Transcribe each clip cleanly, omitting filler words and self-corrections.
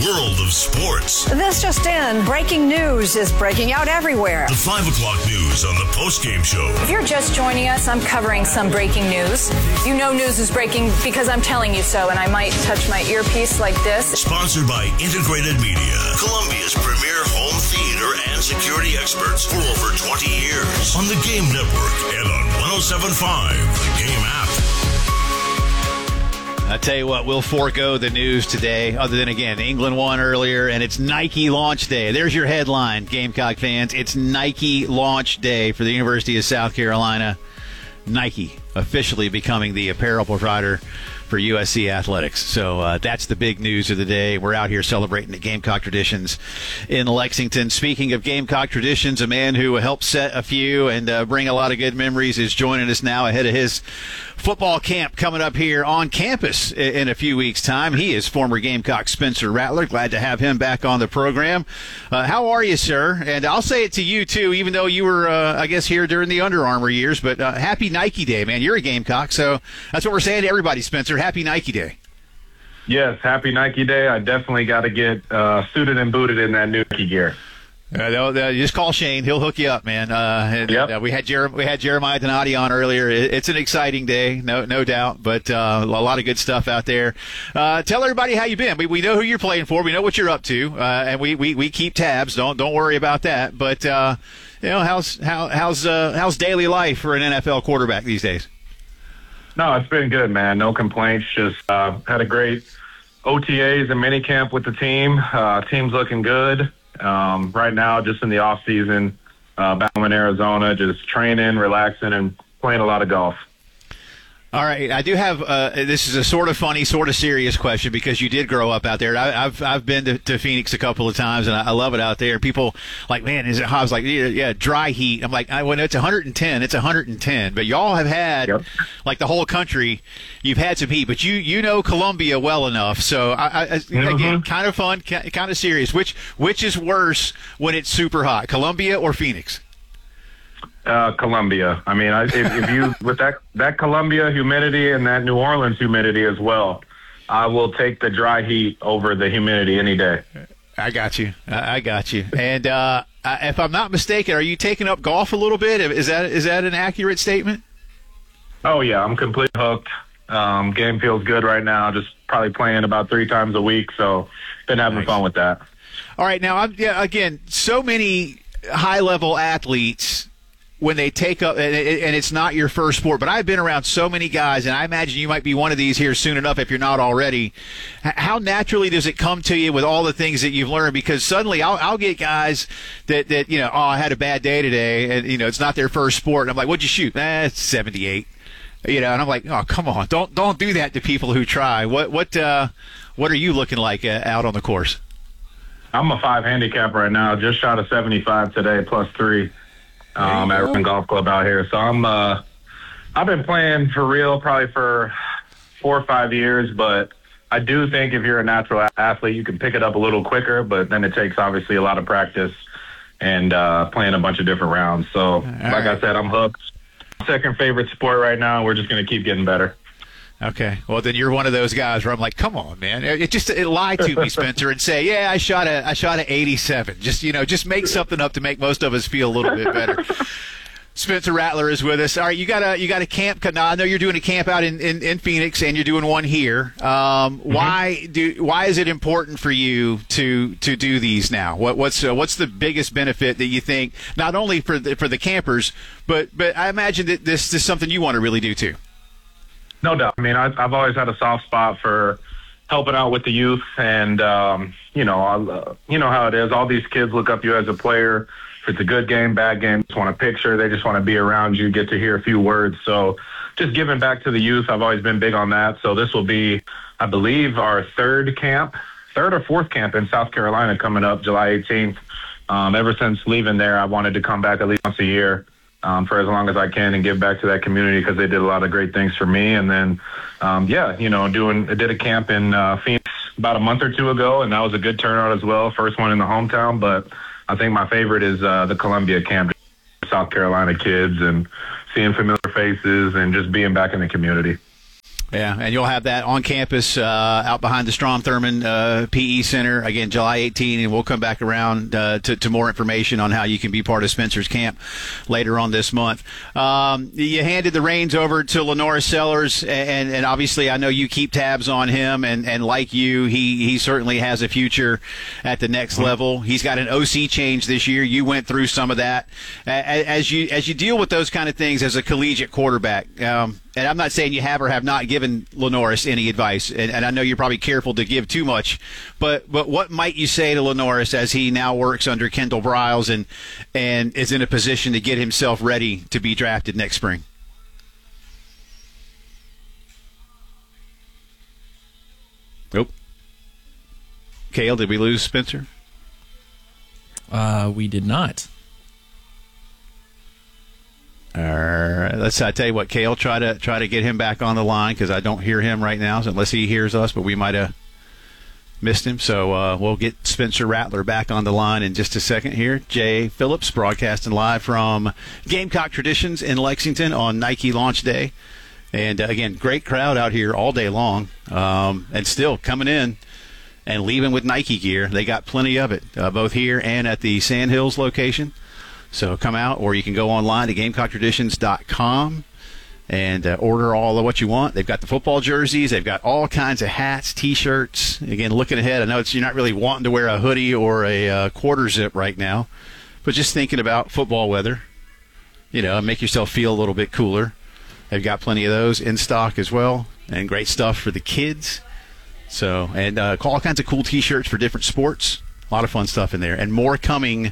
world of sports. This just in, breaking news is breaking out everywhere. The 5 o'clock news on the postgame show. If you're just joining us, I'm covering some breaking news. You know news is breaking because I'm telling you so, and I might touch my earpiece like this. Sponsored by Integrated Media, Columbia's premier home theater and security experts for over 20 years. On the Game Network and on 107.5, the Game app. I tell you what, we'll forego the news today, other than, again, England won earlier, and it's Nike launch day. There's your headline, Gamecock fans. It's Nike launch day for the University of South Carolina. Nike officially becoming the apparel provider for USC Athletics. So that's the big news of the day. We're out here celebrating the Gamecock traditions in Lexington. Speaking of Gamecock traditions, a man who helped set a few and bring a lot of good memories is joining us now ahead of his football camp coming up here on campus in a few weeks' time. He is former Gamecock Spencer Rattler. Glad to have him back on the program. How are you, sir? And I'll say it to you, too, even though you were, I guess, here during the Under Armour years. But happy Nike Day, man. You're a Gamecock, so that's what we're saying to everybody, Spencer. Happy Nike Day. Yes, happy Nike Day. I definitely got to get suited and booted in that new Nike gear. Just call Shane; he'll hook you up, man. Yep. We had Jeremiah Donati on earlier. It's an exciting day, no doubt, but a lot of good stuff out there. Tell everybody how you've been. We know who you're playing for. We know what you're up to, and we keep tabs. Don't worry about that. But how's daily life for an NFL quarterback these days? No, it's been good, man. No complaints. Just had a great OTAs and minicamp with the team. Team's looking good. Right now, just in the off season, back in Arizona, just training, relaxing, and playing a lot of golf. All right, I do have. This is a sort of funny, sort of serious question because you did grow up out there. I've been to Phoenix a couple of times and I love it out there. People like, man, is it hot? I was like, yeah, dry heat. I'm like, when it's 110, it's 110. But y'all have had, like the whole country, you've had some heat. But you know Columbia well enough. So again, kind of fun, kind of serious. Which is worse when it's super hot, Columbia or Phoenix? Columbia. I mean, if you with that Columbia humidity and that New Orleans humidity as well, I will take the dry heat over the humidity any day. I got you. And if I'm not mistaken, are you taking up golf a little bit? Is that an accurate statement? Oh yeah, I'm completely hooked. Game feels good right now. Just probably playing about 3 times a week, so been having fun with that. All right, now again, so many high-level athletes. When they take up, and it's not your first sport, but I've been around so many guys, and I imagine you might be one of these here soon enough if you're not already. How naturally does it come to you with all the things that you've learned? Because suddenly I'll get guys that I had a bad day today, and it's not their first sport, and I'm like, what'd you shoot? It's 78. And I'm like, oh, come on, don't do that to people who try. What are you looking like out on the course? I'm a 5 handicap right now. Just shot a 75 today, +3. At Urban Golf Club out here. So I've been playing for real probably for 4 or 5 years, but I do think if you're a natural athlete, you can pick it up a little quicker, but then it takes obviously a lot of practice and playing a bunch of different rounds. So I said, I'm hooked. Second favorite sport right now. We're just going to keep getting better. Okay. Well, then you're one of those guys where I'm like, come on, man. It lie to me, Spencer, and say, yeah, I shot a 87. Just make something up to make most of us feel a little bit better. Spencer Rattler is with us. All right, you got a camp. Now, I know you're doing a camp out in Phoenix, and you're doing one here. Why is it important for you to do these now? What's the biggest benefit that you think not only for the campers, but I imagine that this is something you want to really do too. No doubt. I mean, I've always had a soft spot for helping out with the youth, and you know how it is. All these kids look up to you as a player. If it's a good game, bad game, just want a picture. They just want to be around you, get to hear a few words. So just giving back to the youth, I've always been big on that. So this will be, I believe, our third or fourth camp in South Carolina coming up July 18th. Ever since leaving there, I wanted to come back at least once a year for as long as I can and give back to that community because they did a lot of great things for me. And then, I did a camp in Phoenix about a month or two ago, and that was a good turnout as well. First one in the hometown, but I think my favorite is the Columbia camp, South Carolina kids, and seeing familiar faces and just being back in the community. Yeah, and you'll have that on campus out behind the Strom Thurmond PE Center, again, July 18, and we'll come back around to more information on how you can be part of Spencer's camp later on this month. You handed the reins over to LaNorris Sellers, and obviously I know you keep tabs on him, and like you, he certainly has a future at the next level. He's got an OC change this year. You went through some of that. As you deal with those kind of things as a collegiate quarterback, and I'm not saying you have or have not given LaNorris any advice, and I know you're probably careful to give too much, but what might you say to LaNorris as he now works under Kendall Briles and is in a position to get himself ready to be drafted next spring? Nope. Cale, did we lose Spencer? We did not. All right, let's tell you what, Cale, try to get him back on the line because I don't hear him right now, unless he hears us, but we might have missed him. So we'll get Spencer Rattler back on the line in just a second here. Jay Phillips broadcasting live from Gamecock Traditions in Lexington on Nike launch day. And, again, great crowd out here all day long, and still coming in and leaving with Nike gear. They got plenty of it, both here and at the Sandhills location. So come out, or you can go online to GamecockTraditions.com and order all of what you want. They've got the football jerseys. They've got all kinds of hats, T-shirts. Again, looking ahead, I know you're not really wanting to wear a hoodie or a quarter zip right now, but just thinking about football weather, make yourself feel a little bit cooler. They've got plenty of those in stock as well, and great stuff for the kids. So, and all kinds of cool T-shirts for different sports. A lot of fun stuff in there, and more coming.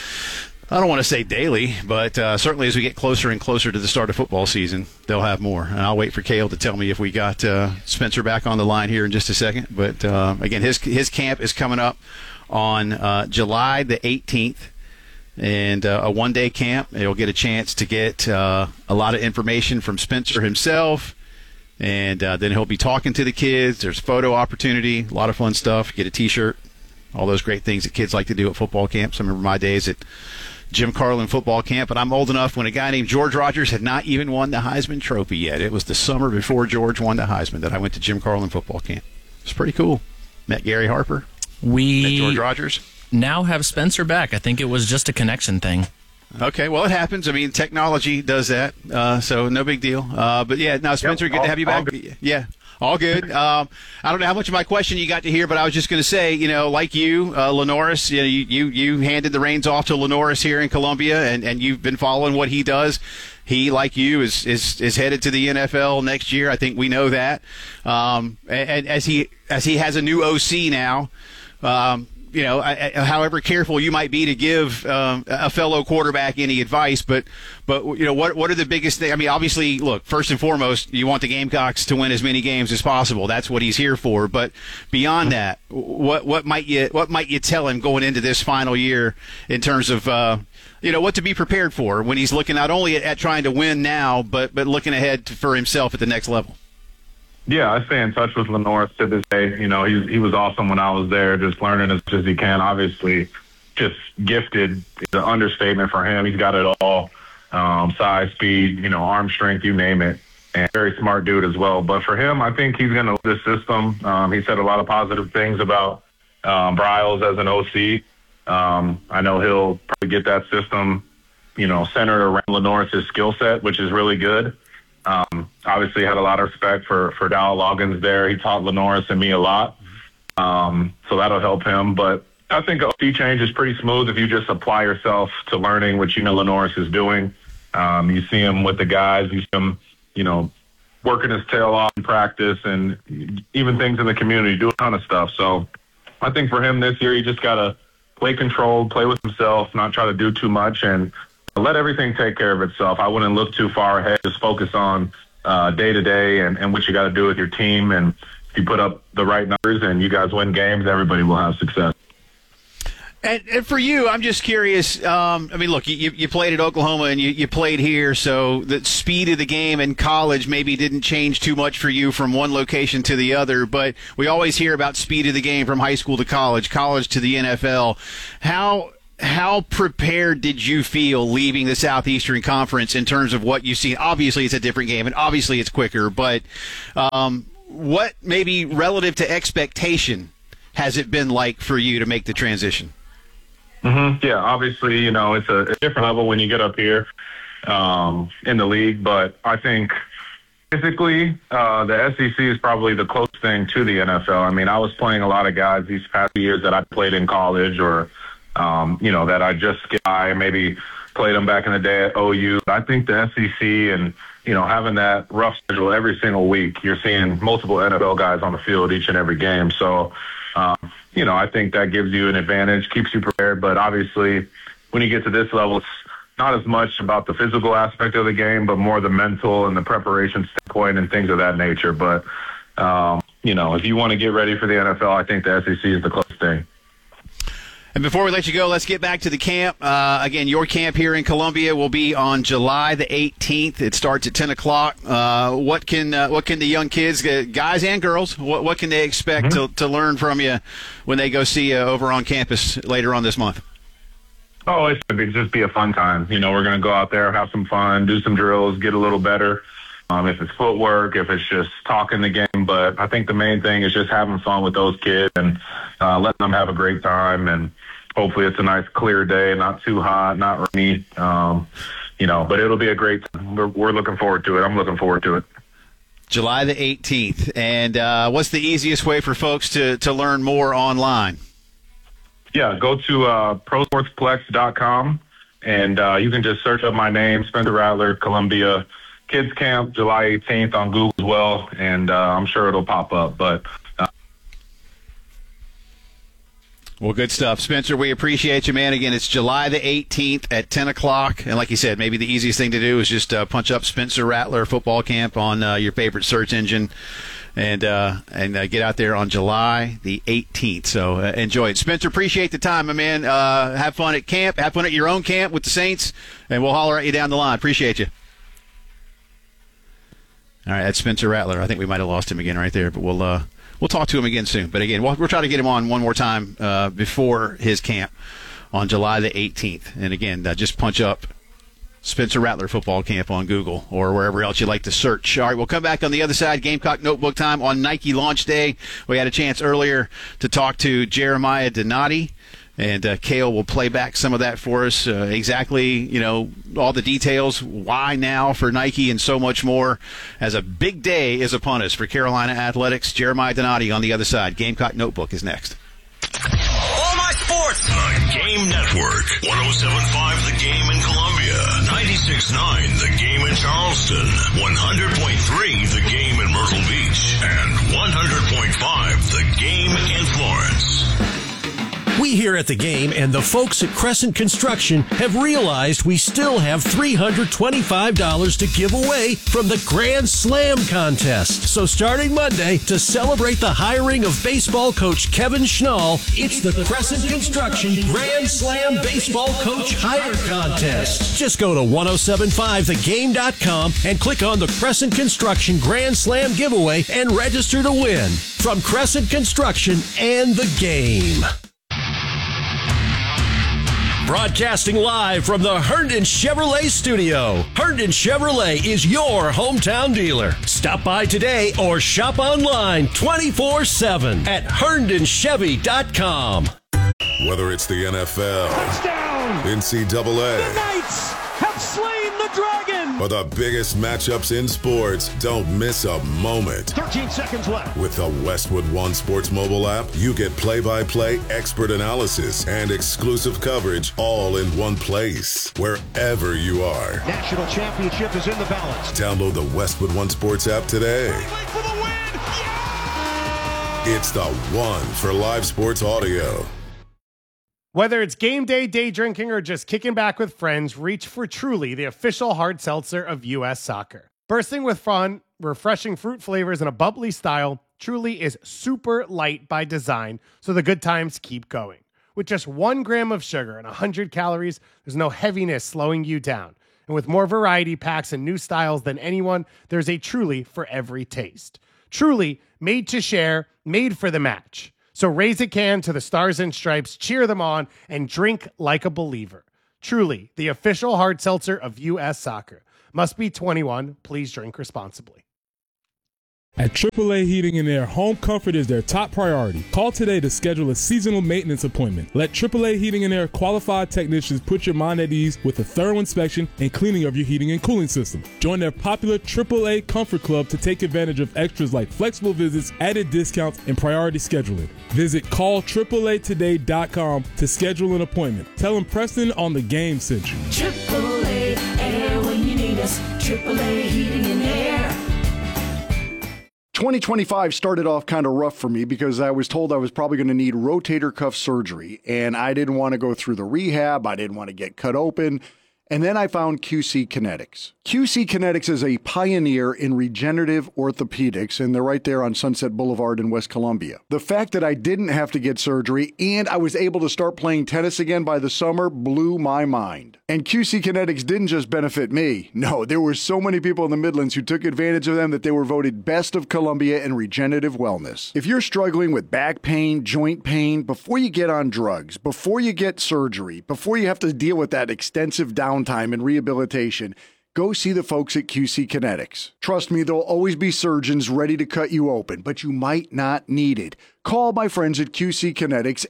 I don't want to say daily, but certainly as we get closer and closer to the start of football season, they'll have more. And I'll wait for Cale to tell me if we got Spencer back on the line here in just a second. But, again, his camp is coming up on July the 18th, and a one-day camp. You'll get a chance to get a lot of information from Spencer himself, and then he'll be talking to the kids. There's photo opportunity, a lot of fun stuff. Get a T-shirt, all those great things that kids like to do at football camps. I remember my days at Jim Carlin football camp, but I'm old enough when a guy named George Rogers had not even won the Heisman Trophy yet. It was the summer before George won the Heisman that I went to Jim Carlin football camp. It's pretty cool. Met Gary Harper. Met George Rogers. Now have Spencer back. I think it was just a connection thing. Okay, well, it happens. I mean, technology does that, so no big deal. But, yeah, now, Spencer, good to have you back. Yeah. All good. I don't know how much of my question you got to hear, but I was just going to say, like you, LaNorris, you handed the reins off to LaNorris here in Columbia, and you've been following what he does. He, like you, is headed to the NFL next year. I think we know that. And as he has a new OC now, however careful you might be to give a fellow quarterback any advice, but what are the biggest things? I mean, obviously, look, first and foremost, you want the Gamecocks to win as many games as possible. That's what he's here for. But beyond that, what might you tell him going into this final year in terms of what to be prepared for when he's looking not only at trying to win now, but looking ahead for himself at the next level? Yeah, I stay in touch with LaNorris to this day. He was awesome when I was there, just learning as much as he can. Obviously, just gifted is an understatement for him. He's got it all, size, speed, arm strength, you name it, and very smart dude as well. But for him, I think he's going to love this system. He said a lot of positive things about Briles as an OC. I know he'll probably get that system, centered around LaNorris' skill set, which is really good. Obviously had a lot of respect for Dowell Loggins there. He taught LaNorris and me a lot. So that'll help him. But I think OC change is pretty smooth if you just apply yourself to learning what LaNorris is doing. You see him with the guys. You see him, working his tail off in practice and even things in the community, do a ton of stuff. So I think for him this year, you just got to play controlled, play with himself, not try to do too much, and let everything take care of itself. I wouldn't look too far ahead. Just focus on day-to-day and what you got to do with your team. And if you put up the right numbers and you guys win games, everybody will have success. And for you, I'm just curious. Look, you played at Oklahoma and you played here, so the speed of the game in college maybe didn't change too much for you from one location to the other. But we always hear about speed of the game from high school to college to the NFL. How how prepared did you feel leaving the Southeastern Conference in terms of what you see? Obviously, it's a different game, and obviously it's quicker, but what maybe relative to expectation has it been like for you to make the transition? Mm-hmm. Yeah, obviously, it's a different level when you get up here in the league, but I think physically, the SEC is probably the closest thing to the NFL. I mean, I was playing a lot of guys these past years that I played in college or, that I just skipped by, maybe played them back in the day at OU. I think the SEC and, having that rough schedule every single week, you're seeing multiple NFL guys on the field each and every game. So, I think that gives you an advantage, keeps you prepared. But obviously, when you get to this level, it's not as much about the physical aspect of the game, but more the mental and the preparation standpoint and things of that nature. But, if you want to get ready for the NFL, I think the SEC is the closest thing. And before we let you go, let's get back to the camp. Again, your camp here in Columbia will be on July the 18th. It starts at 10 o'clock. What can the young kids, guys and girls, what can they expect to learn from you when they go see you over on campus later on this month? Oh, it's going to just be a fun time. We're going to go out there, have some fun, do some drills, get a little better. If it's footwork, if it's just talking the game. But I think the main thing is just having fun with those kids and letting them have a great time. And hopefully it's a nice clear day, not too hot, not rainy. But it'll be a great time. We're looking forward to it. I'm looking forward to it. July the 18th. And what's the easiest way for folks to learn more online? Yeah, go to prosportsplex.com, and you can just search up my name, Spencer Rattler, Columbia Kids Camp, July 18th on Google as well, and I'm sure it'll pop up. But well, good stuff. Spencer, we appreciate you, man. Again, it's July the 18th at 10 o'clock. And like you said, maybe the easiest thing to do is just punch up Spencer Rattler Football Camp on your favorite search engine and get out there on July the 18th. So enjoy it. Spencer, appreciate the time, my man. Have fun at camp. Have fun at your own camp with the Saints, and we'll holler at you down the line. Appreciate you. All right, that's Spencer Rattler. I think we might have lost him again right there, but we'll talk to him again soon. But again, we'll try to get him on one more time before his camp on July the 18th. And again, just punch up Spencer Rattler Football Camp on Google or wherever else you like to search. All right, we'll come back on the other side. Gamecock Notebook time on Nike launch day. We had a chance earlier to talk to Jeremiah Donati. And Kale will play back some of that for us, exactly, all the details, why now for Nike and so much more, as a big day is upon us for Carolina Athletics. Jeremiah Donati on the other side. Gamecock Notebook is next. All my sports. The Game Network. 107.5 The Game in Columbia. 96.9 The Game in Charleston. 100.3 The Game in Myrtle Beach. And 100.5 The Game in Florence. We here at The Game and the folks at Crescent Construction have realized we still have $325 to give away from the Grand Slam contest. So starting Monday, to celebrate the hiring of baseball coach Kevin Schnall, it's the Crescent Construction Grand Slam Baseball Coach Hire Contest. Just go to 1075thegame.com and click on the Crescent Construction Grand Slam giveaway and register to win. From Crescent Construction and The Game. Broadcasting live from the Herndon Chevrolet studio. Herndon Chevrolet is your hometown dealer. Stop by today or shop online 24/7 at HerndonChevy.com. Whether it's the NFL, touchdown, NCAA, the Knights have slain the dragon, or the biggest matchups in sports, don't miss a moment. 13 seconds left. With the Westwood One Sports mobile app, you get play-by-play, expert analysis, and exclusive coverage all in one place, wherever you are. National championship is in the balance. Download the Westwood One Sports app today. For the win. Yeah! It's the one for live sports audio. Whether it's game day, day drinking, or just kicking back with friends, reach for Truly, the official hard seltzer of U.S. Soccer. Bursting with fun, refreshing fruit flavors, and a bubbly style, Truly is super light by design, so the good times keep going. With just 1 gram of sugar and 100 calories, there's no heaviness slowing you down. And with more variety packs and new styles than anyone, there's a Truly for every taste. Truly, made to share, made for the match. So raise a can to the Stars and Stripes, cheer them on, and drink like a believer. Truly, the official hard seltzer of U.S. Soccer. Must be 21. Please drink responsibly. At AAA Heating and Air, home comfort is their top priority. Call today to schedule a seasonal maintenance appointment. Let AAA Heating and Air qualified technicians put your mind at ease with a thorough inspection and cleaning of your heating and cooling system. Join their popular AAA Comfort Club to take advantage of extras like flexible visits, added discounts, and priority scheduling. Visit callAAAtoday.com to schedule an appointment. Tell them Preston on the Game sent you. AAA Air when you need us. AAA Heating and Air. 2025 started off kind of rough for me because I was told I was probably going to need rotator cuff surgery, and I didn't want to go through the rehab. I didn't want to get cut open. And then I found QC Kinetics. QC Kinetics is a pioneer in regenerative orthopedics, and they're right there on Sunset Boulevard in West Columbia. The fact that I didn't have to get surgery and I was able to start playing tennis again by the summer blew my mind. And QC Kinetics didn't just benefit me. No, there were so many people in the Midlands who took advantage of them that they were voted Best of Columbia in regenerative wellness. If you're struggling with back pain, joint pain, before you get on drugs, before you get surgery, before you have to deal with that extensive downtime and rehabilitation, go see the folks at QC Kinetics. Trust me, there'll always be surgeons ready to cut you open, but you might not need it. Call my friends at QC Kinetics,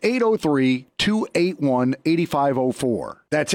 803-281-8504. That's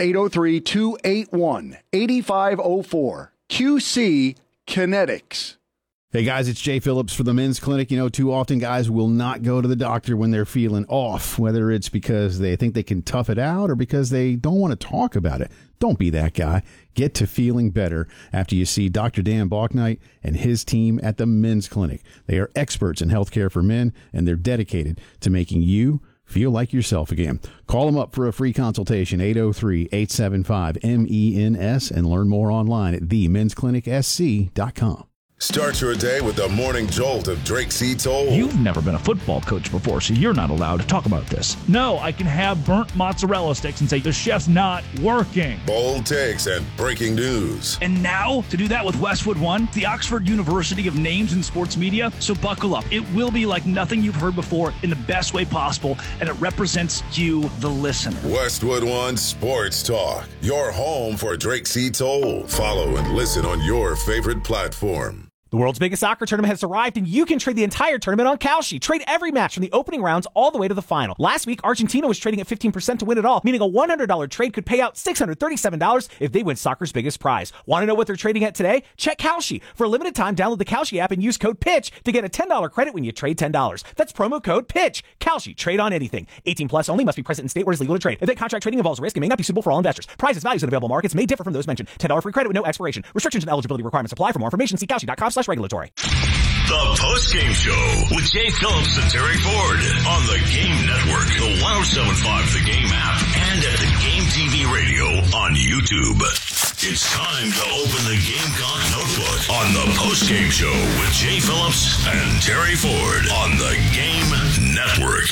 803-281-8504. QC Kinetics. Hey guys, it's Jay Phillips for the Men's Clinic. You know, too often guys will not go to the doctor when they're feeling off, whether it's because they think they can tough it out or because they don't want to talk about it. Don't be that guy. Get to feeling better after you see Dr. Dan Balknight and his team at the Men's Clinic. They are experts in healthcare for men, and they're dedicated to making you feel like yourself again. Call them up for a free consultation, 803-875-MENS, and learn more online at themensclinicsc.com. Start your day with the morning jolt of Drake C. Toll. You've never been a football coach before, so you're not allowed to talk about this. No, I can have burnt mozzarella sticks and say the chef's not working. Bold takes and breaking news. And now, to do that with Westwood One, the Oxford University of Names in Sports Media. So buckle up. It will be like nothing you've heard before in the best way possible, and it represents you, the listener. Westwood One Sports Talk, your home for Drake C. Toll. Follow and listen on your favorite platform. The world's biggest soccer tournament has arrived, and you can trade the entire tournament on Kalshi. Trade every match from the opening rounds all the way to the final. Last week, Argentina was trading at 15% to win it all, meaning a $100 trade could pay out $637 if they win soccer's biggest prize. Want to know what they're trading at today? Check Kalshi. For a limited time, download the Kalshi app and use code PITCH to get a $10 credit when you trade $10. That's promo code PITCH. Kalshi. Trade on anything. 18 plus only. Must be present in state where it's legal to trade. Event contract trading involves risk and may not be suitable for all investors. Prices, values, and available markets may differ from those mentioned. $10 free credit with no expiration. Restrictions and eligibility requirements apply. For more information, see Kalshi.com/regulatory. The Post-Game Show with Jay Phillips and Terry Ford on the Game Network, the 107.5 The Game app, and at the Game TV radio on YouTube. It's time to open the Gamecock Notebook on the Post-Game Show with Jay Phillips and Terry Ford on the Game Network.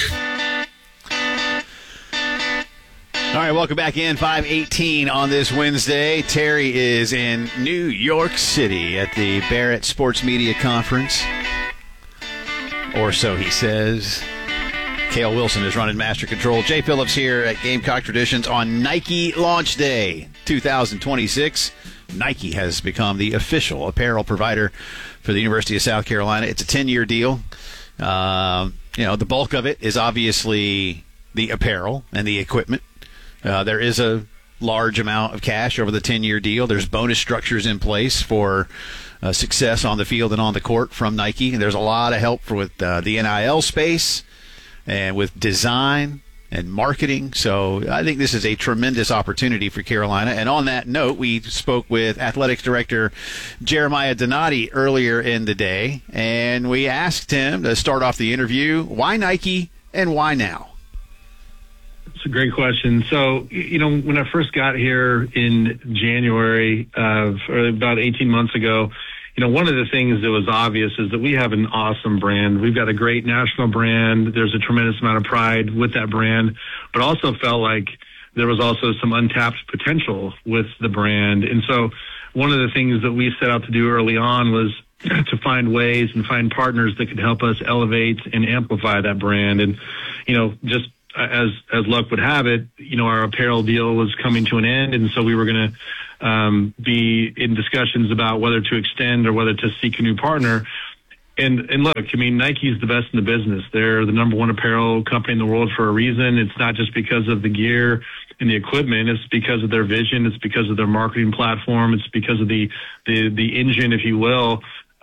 All right, welcome back in, 5:18 on this Wednesday. Terry is in New York City at the Barrett Sports Media Conference, or so he says. Cale Wilson is running Master Control. Jay Phillips here at Gamecock Traditions on Nike Launch Day 2026. Nike has become the official apparel provider for the University of South Carolina. It's a 10-year deal. The bulk of it is obviously the apparel and the equipment. There is a large amount of cash over the 10-year deal. There's bonus structures in place for success on the field and on the court from Nike. And there's a lot of help with the NIL space and with design and marketing. So I think this is a tremendous opportunity for Carolina. And on that note, we spoke with Athletics Director Jeremiah Donati earlier in the day, and we asked him to start off the interview, why Nike and why now? It's a great question. So, when I first got here in January or about 18 months ago, one of the things that was obvious is that we have an awesome brand. We've got a great national brand. There's a tremendous amount of pride with that brand, but also felt like there was also some untapped potential with the brand. And so one of the things that we set out to do early on was to find ways and find partners that could help us elevate and amplify that brand. And, just as luck would have it, our apparel deal was coming to an end. And so we were going to be in discussions about whether to extend or whether to seek a new partner. And look, Nike's the best in the business. They're the number one apparel company in the world for a reason. It's not just because of the gear and the equipment. It's because of their vision. It's because of their marketing platform. It's because of the engine, if you will,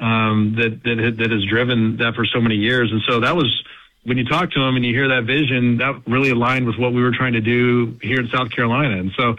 that has driven that for so many years. And so that was, when you talk to them and you hear that vision, that really aligned with what we were trying to do here in South Carolina. And so,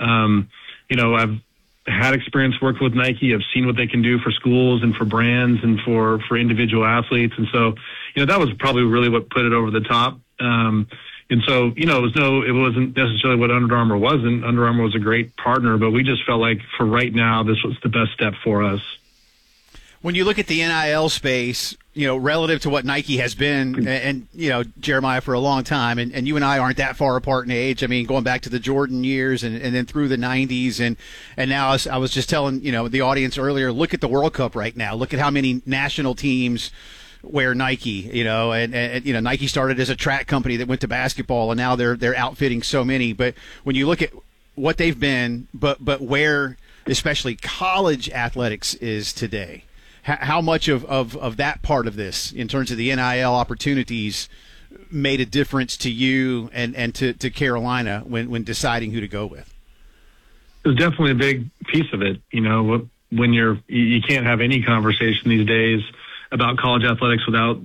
I've had experience working with Nike. I've seen what they can do for schools and for brands and for individual athletes. And so, that was probably really what put it over the top. And so, it wasn't necessarily what Under Armour wasn't. Under Armour was a great partner, but we just felt like for right now, this was the best step for us. When you look at the NIL space, relative to what Nike has been, and Jeremiah, for a long time, and you and I aren't that far apart in age. Going back to the Jordan years and then through the 90s, and now I was just telling the audience earlier, look at the World Cup right now. Look at how many national teams wear Nike. And Nike started as a track company that went to basketball, and now they're outfitting so many. But when you look at what they've been, but where especially college athletics is today. How much of that part of this, in terms of the NIL opportunities, made a difference to you and to Carolina when deciding who to go with? It was definitely a big piece of it. When you can't have any conversation these days about college athletics without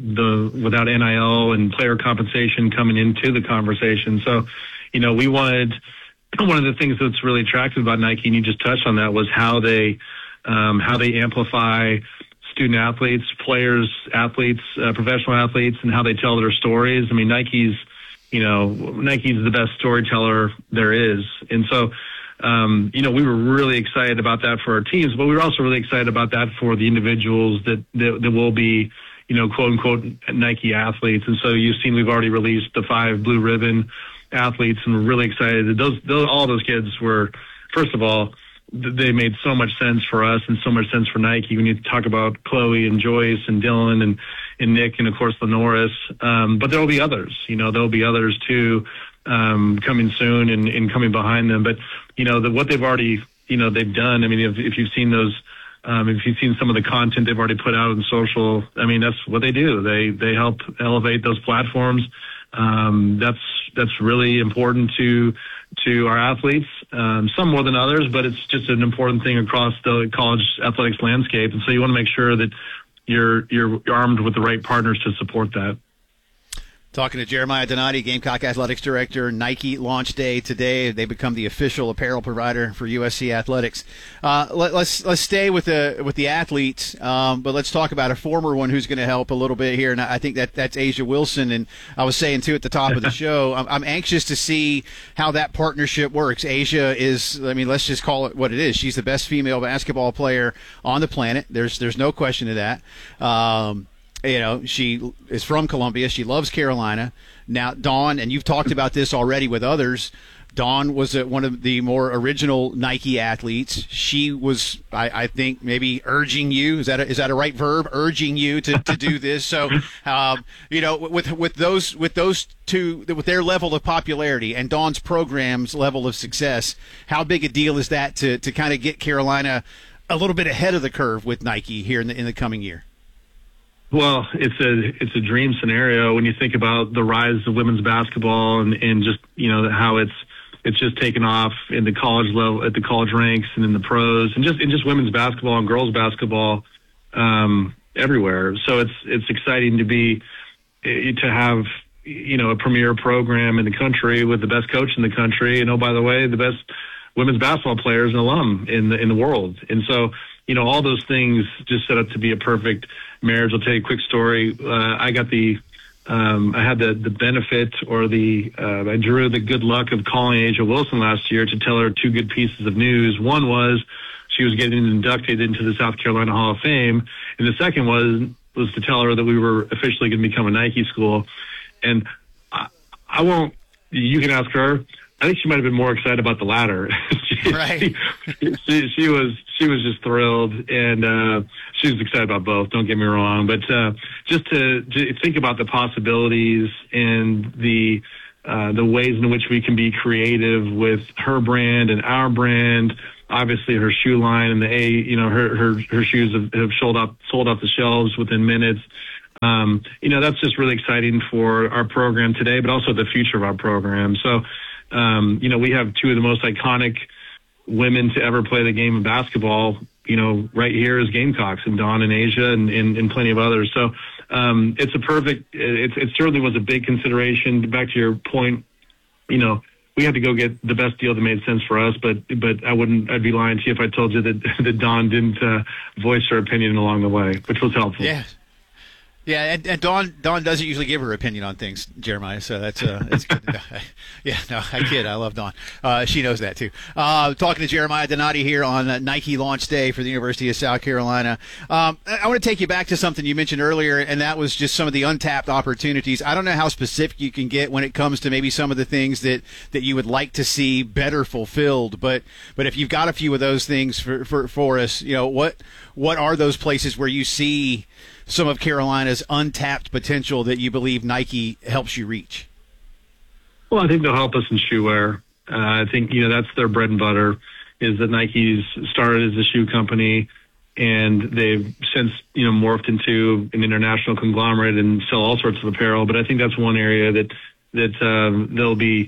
NIL and player compensation coming into the conversation. So, we wanted, one of the things that's really attractive about Nike, and you just touched on that, was how they amplify student athletes, players, athletes, professional athletes, and how they tell their stories. Nike's the best storyteller there is. And so, we were really excited about that for our teams, but we were also really excited about that for the individuals that will be, quote unquote, Nike athletes. And so you've seen, we've already released the 5 blue ribbon athletes, and we're really excited. All those kids were, first of all, they made so much sense for us and so much sense for Nike. When you talk about Chloe and Joyce and Dylan and Nick and, of course, Lenoris. But there will be others. There'll be others, too, coming soon and coming behind them. But, what they've already, they've done, if you've seen those, if you've seen some of the content they've already put out on social, that's what they do. They help elevate those platforms. That's really important to our athletes, some more than others, but it's just an important thing across the college athletics landscape. And so you want to make sure that you're armed with the right partners to support that. Talking to Jeremiah Donati, Gamecock Athletics Director. Nike launch day today. They become the official apparel provider for USC Athletics. Let's stay with the athletes, but let's talk about a former one who's going to help a little bit here, and I think that's A'ja Wilson. And I was saying too at the top of the show, I'm anxious to see how that partnership works. A'ja is, let's just call it what it is. She's the best female basketball player on the planet. There's no question of that. She is from Columbia. She loves Carolina. Now, Dawn, and you've talked about this already with others, Dawn was one of the more original Nike athletes. She was, I think, maybe urging you. Is that a right verb? Urging you to do this. So, with those two, with their level of popularity and Dawn's program's level of success, how big a deal is that to kind of get Carolina a little bit ahead of the curve with Nike here in the coming year? Well, it's a dream scenario when you think about the rise of women's basketball and just, how it's just taken off in the college level, at the college ranks and in the pros, and just women's basketball and girls basketball everywhere. So it's exciting to have a premier program in the country with the best coach in the country, and by the way, the best women's basketball players and alum in the world. And so, all those things just set up to be a perfect marriage. I'll tell you a quick story. I had the benefit, or I drew the good luck of calling A'ja Wilson last year to tell her 2 good pieces of news. One was she was getting inducted into the South Carolina Hall of Fame, and the second was to tell her that we were officially going to become a Nike school. And I won't. You can ask her. I think she might have been more excited about the latter. She she was just thrilled, and she was excited about both. Don't get me wrong, but just to think about the possibilities and the ways in which we can be creative with her brand and our brand. Obviously, her shoe line and her shoes have sold out the shelves within minutes. That's just really exciting for our program today, but also the future of our program. So, we have two of the most iconic women to ever play the game of basketball, right here as Gamecocks, and Dawn and Asia and plenty of others. So, it certainly was a big consideration. Back to your point, we had to go get the best deal that made sense for us, but I'd be lying to you if I told you that Dawn didn't voice her opinion along the way, which was helpful. Yeah. Yeah, and Dawn doesn't usually give her opinion on things, Jeremiah, so that's good. Yeah, no, I kid. I love Dawn. She knows that, too. Talking to Jeremiah Donati here on Nike launch day for the University of South Carolina. I want to take you back to something you mentioned earlier, and that was just some of the untapped opportunities. I don't know how specific you can get when it comes to maybe some of the things that you would like to see better fulfilled, but if you've got a few of those things for us, what are those places where you see some of Carolina's untapped potential that you believe Nike helps you reach? Well, I think they'll help us in shoe wear. I think, that's their bread and butter, is that Nike's started as a shoe company, and they've since, morphed into an international conglomerate and sell all sorts of apparel. But I think that's one area that they'll be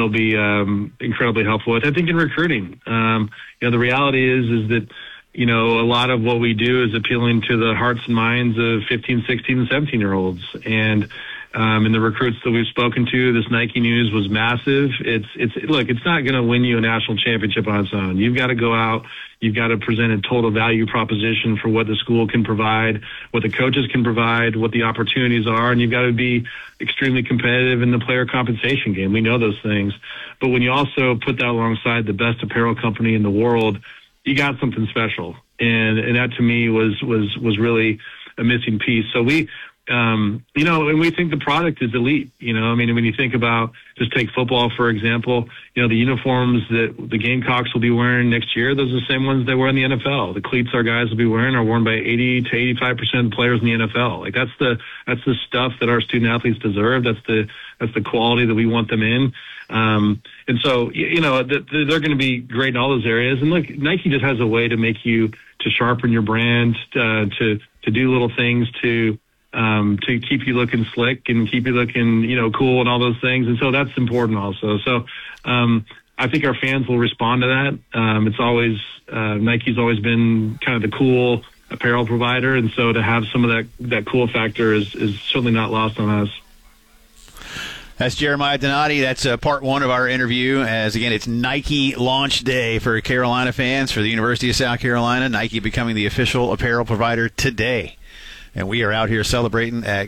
incredibly helpful with. I think in recruiting, the reality is that, a lot of what we do is appealing to the hearts and minds of 15, 16, and 17-year-olds. And in the recruits that we've spoken to, this Nike news was massive. It's not going to win you a national championship on its own. You've got to go out. You've got to present a total value proposition for what the school can provide, what the coaches can provide, what the opportunities are, and you've got to be extremely competitive in the player compensation game. We know those things. But when you also put that alongside the best apparel company in the world, you got something special. And that to me was really a missing piece. So we, and we think the product is elite. When you think about, just take football, for example, the uniforms that the Gamecocks will be wearing next year, those are the same ones they wear in the NFL. The cleats our guys will be wearing are worn by 80 to 85% of players in the NFL. Like that's the stuff that our student athletes deserve. That's the quality that we want them in. And so, they're going to be great in all those areas. And look, Nike just has a way to make you, to sharpen your brand, to do little things to keep you looking slick and keep you looking, cool and all those things. And so that's important also. So, I think our fans will respond to that. It's always, Nike's always been kind of the cool apparel provider. And so to have some of that cool factor is certainly not lost on us. That's Jeremiah Donati. That's part one of our interview. As again, it's Nike launch day for Carolina fans for the University of South Carolina. Nike becoming the official apparel provider today. And we are out here celebrating at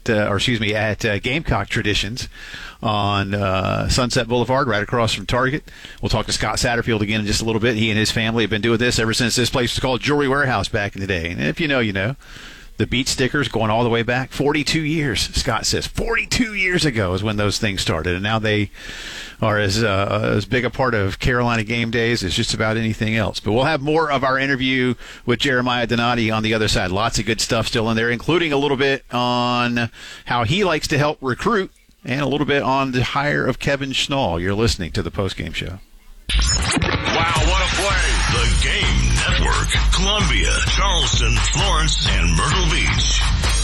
Gamecock Traditions on Sunset Boulevard, right across from Target. We'll talk to Scott Satterfield again in just a little bit. He and his family have been doing this ever since this place was called Jewelry Warehouse back in the day. And if you know, you know. The beat stickers going all the way back 42 years, Scott says. 42 years ago is when those things started, and now they are as big a part of Carolina game days as just about anything else. But we'll have more of our interview with Jeremiah Donati on the other side. Lots of good stuff still in there, including a little bit on how he likes to help recruit and a little bit on the hire of Kevin Schnall. You're listening to the postgame show. Wow, what a play! The Game Network, Columbia, Charleston, Florence, and Myrtle Beach.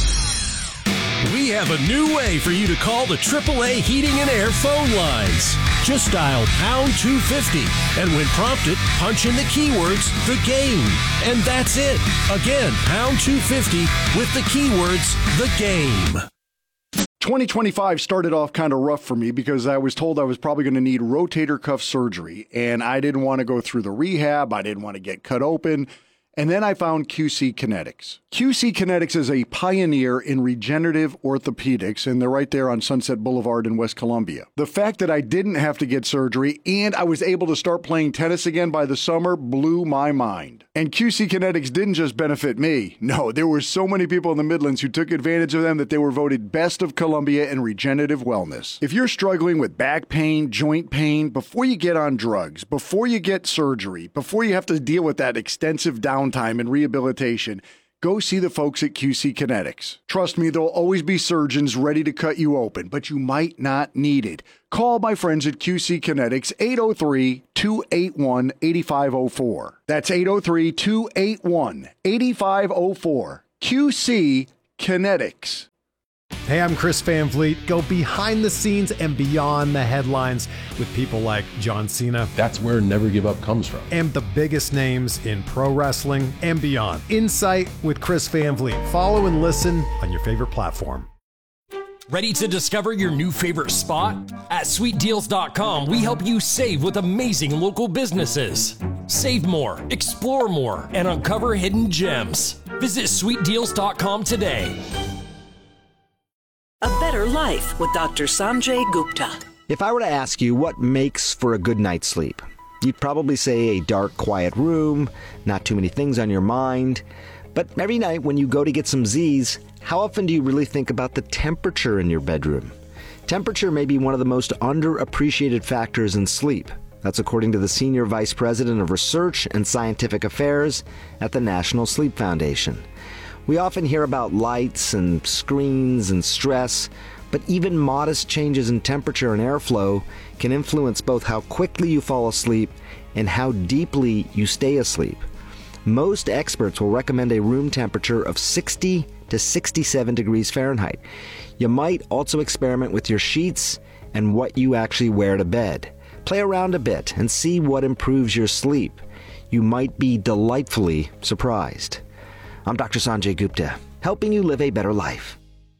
We have a new way for you to call the AAA Heating and Air phone lines. Just dial pound 250, and when prompted, punch in the keywords, the game. And that's it. Again, pound 250 with the keywords, the game. 2025 started off kind of rough for me because I was told I was probably going to need rotator cuff surgery, and I didn't want to go through the rehab. I didn't want to get cut open. And then I found QC Kinetics. QC Kinetics is a pioneer in regenerative orthopedics, and they're right there on Sunset Boulevard in West Columbia. The fact that I didn't have to get surgery and I was able to start playing tennis again by the summer blew my mind. And QC Kinetics didn't just benefit me. No, there were so many people in the Midlands who took advantage of them that they were voted Best of Columbia in regenerative wellness. If you're struggling with back pain, joint pain, before you get on drugs, before you get surgery, before you have to deal with that extensive downtime and rehabilitation, go see the folks at QC Kinetics. Trust me, there'll always be surgeons ready to cut you open, but you might not need it. Call my friends at QC Kinetics, 803-281-8504. That's 803-281-8504. QC Kinetics. Hey, I'm Chris Van Vliet. Go behind the scenes and beyond the headlines with people like John Cena. That's where Never Give Up comes from. And the biggest names in pro wrestling and beyond. Insight with Chris Van Vliet. Follow and listen on your favorite platform. Ready to discover your new favorite spot? At SweetDeals.com, we help you save with amazing local businesses. Save more, explore more, and uncover hidden gems. Visit SweetDeals.com today. A better life with Dr. Sanjay Gupta. If I were to ask you what makes for a good night's sleep, you'd probably say a dark, quiet room, not too many things on your mind. But every night when you go to get some Z's, how often do you really think about the temperature in your bedroom? Temperature may be one of the most underappreciated factors in sleep. That's according to the Senior Vice President of Research and Scientific Affairs at the National Sleep Foundation. We often hear about lights and screens and stress, but even modest changes in temperature and airflow can influence both how quickly you fall asleep and how deeply you stay asleep. Most experts will recommend a room temperature of 60 to 67 degrees Fahrenheit. You might also experiment with your sheets and what you actually wear to bed. Play around a bit and see what improves your sleep. You might be delightfully surprised. I'm Dr. Sanjay Gupta, helping you live a better life.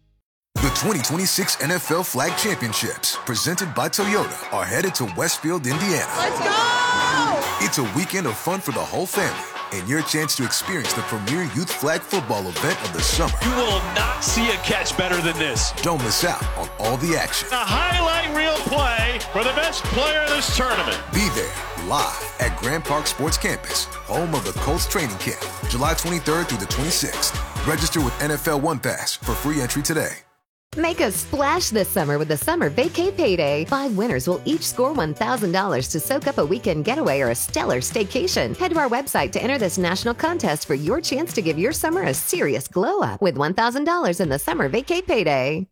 The 2026 NFL Flag Championships, presented by Toyota, are headed to Westfield, Indiana. Let's go! It's a weekend of fun for the whole family and your chance to experience the premier youth flag football event of the summer. You will not see a catch better than this. Don't miss out on all the action. A highlight reel play for the best player of this tournament. Be there live at Grand Park Sports Campus, home of the Colts training camp, July 23rd through the 26th. Register with NFL One Pass for free entry today. Make a splash this summer with the Summer Vacay Payday. 5 winners will each score $1,000 to soak up a weekend getaway or a stellar staycation. Head to our website to enter this national contest for your chance to give your summer a serious glow-up with $1,000 in the Summer Vacay Payday.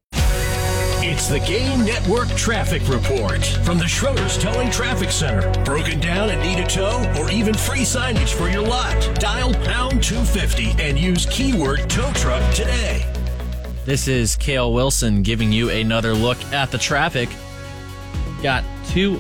It's the Game Network Traffic Report from the Schroeder's Towing Traffic Center. Broken down and need a tow or even free signage for your lot? Dial pound 250 and use keyword tow truck today. This is Cale Wilson giving you another look at the traffic. Got two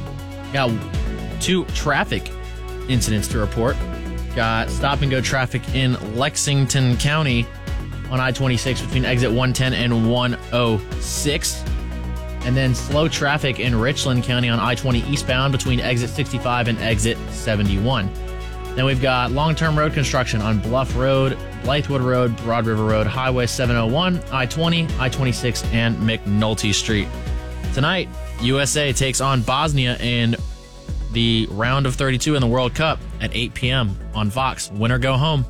traffic incidents to report. Got stop-and-go traffic in Lexington County on I-26 between exit 110 and 106. And then slow traffic in Richland County on I-20 eastbound between exit 65 and exit 71. Then we've got long-term road construction on Bluff Road, Blythewood Road, Broad River Road, Highway 701, I-20, I-26, and McNulty Street. Tonight, USA takes on Bosnia in the round of 32 in the World Cup at 8 p.m. on Fox. Winner go home.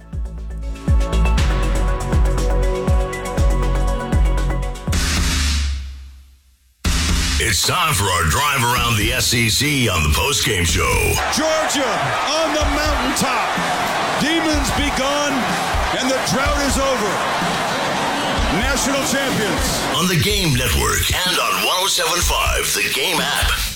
It's time for our drive around the SEC on the postgame show. Georgia on the mountaintop. Demons be gone, and the drought is over. National champions. On the Game Network and on 107.5, the Game app.